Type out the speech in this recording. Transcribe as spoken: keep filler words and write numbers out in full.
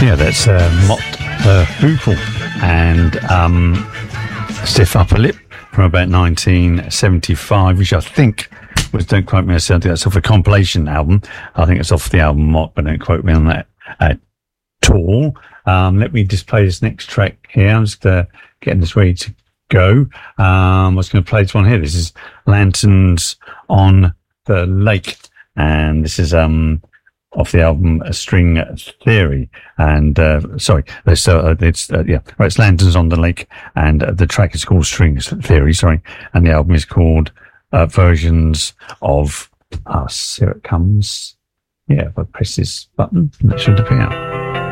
Yeah, that's uh, Mott the Hoople and um, Stiff Upper Lip from about nineteen seventy-five, which I think was, don't quote me, I think that's off a compilation album. I think it's off the album Mott, but don't quote me on that at all. Um, let me just play this next track here. I'm just uh, getting this ready to go. Um, I was going to play this one here. This is Lanterns on the Lake, and this is um off the album A String Theory. And uh, sorry, it's, uh, it's uh, yeah, right, it's Lanterns on the Lake, and uh, the track is called String Theory. Sorry, and the album is called uh, Versions of Us. Here it comes. Yeah, if I press this button, that should appear.